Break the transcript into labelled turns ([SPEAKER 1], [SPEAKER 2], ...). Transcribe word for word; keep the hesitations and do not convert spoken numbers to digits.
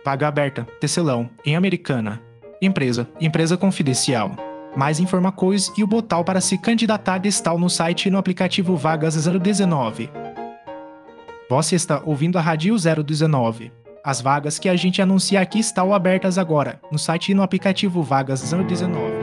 [SPEAKER 1] Vaga aberta, tecelão, em Americana. Empresa, empresa confidencial. Mais informações e o botão para se candidatar está no site e no aplicativo Vagas zero dezenove. Você está ouvindo a Rádio zero dezenove. As vagas que a gente anuncia aqui estão abertas agora, no site e no aplicativo Vagas zero dezenove.